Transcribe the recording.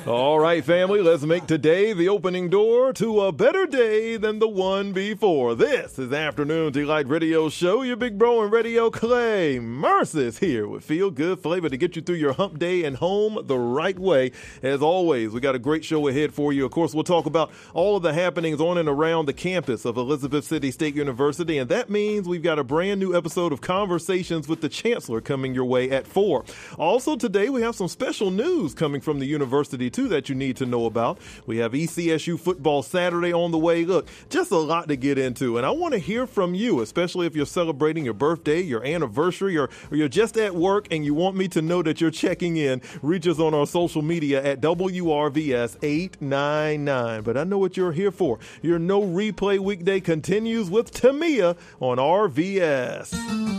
All right, family, let's make today the opening door to a better day than the one before. This is Afternoon Delight Radio Show. Your big bro and radio Clay Mercis here with Feel Good Flavor to get you through your hump day and home the right way. As always, we got a great show ahead for you. Of course, we'll talk about all of the happenings on and around the campus of Elizabeth City State University, and that means we've got a brand new episode of Conversations with the Chancellor coming your way at 4. Also today, we have some special news coming from the university too that you need to know about. We have ECSU Football Saturday on the way. Look, just a lot to get into, and I want to hear from you, especially if you're celebrating your birthday, your anniversary, or you're just at work and you want me to know that you're checking in. Reach us on our social media at WRVS899. But I know what you're here for. Your No Replay Weekday continues with Tamia on RVS.